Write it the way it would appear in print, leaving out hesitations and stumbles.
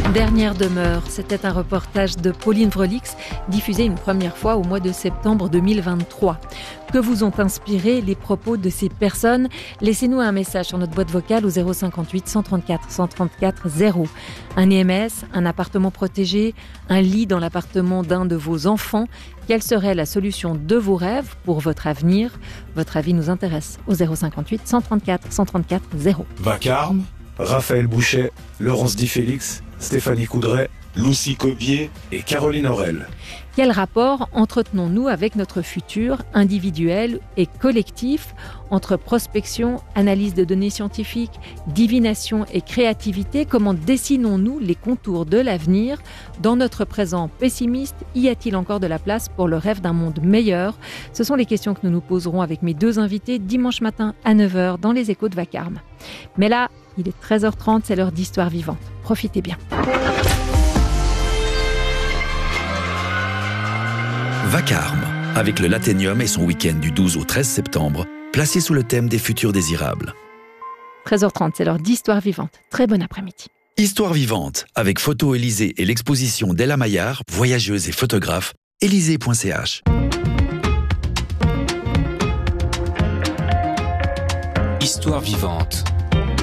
Dernière demeure, c'était un reportage de Pauline Vrolix, diffusé une première fois au mois de septembre 2023. Que vous ont inspiré les propos de ces personnes? Laissez-nous un message sur notre boîte vocale au 058 134 134 0. Un EMS, un appartement protégé, un lit dans l'appartement d'un de vos enfants. Quelle serait la solution de vos rêves pour votre avenir? Votre avis nous intéresse au 058 134 134 0. Vacarme, Raphaël Bouchet, Laurence Di Félix, Stéphanie Coudray, Lucie Cobier et Caroline Aurel. Quel rapport entretenons-nous avec notre futur individuel et collectif, entre prospection, analyse de données scientifiques, divination et créativité? Comment dessinons-nous les contours de l'avenir? Dans notre présent pessimiste, y a-t-il encore de la place pour le rêve d'un monde meilleur? Ce sont les questions que nous nous poserons avec mes deux invités dimanche matin à 9h dans les Échos de Vacarme. Mais là, il est 13h30, c'est l'heure d'Histoire vivante. Profitez bien. Vacarme, avec le Laténium et son week-end du 12 au 13 septembre, placé sous le thème des futurs désirables. 13h30, c'est l'heure d'Histoire vivante. Très bon après-midi. Histoire vivante, avec Photo Élysée et l'exposition d'Ella Maillard, voyageuse et photographe, élysée.ch. Histoire vivante.